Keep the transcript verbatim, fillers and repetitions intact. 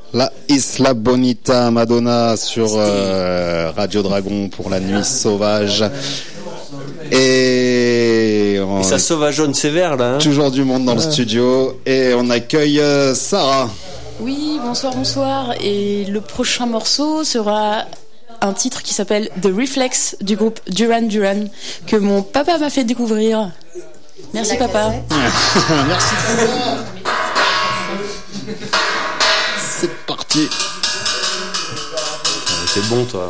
La Isla Bonita, Madonna sur euh, Radio Dragon pour la nuit sauvage. Et, on... et ça sauvageonne sévère là. Hein. Toujours du monde dans ouais. le studio et on accueille euh, Sarah. Oui, bonsoir, bonsoir. Et le prochain morceau sera un titre qui s'appelle The Reflex du groupe Duran Duran que mon papa m'a fait découvrir. Merci papa. Merci papa. C'est parti. C'est bon toi.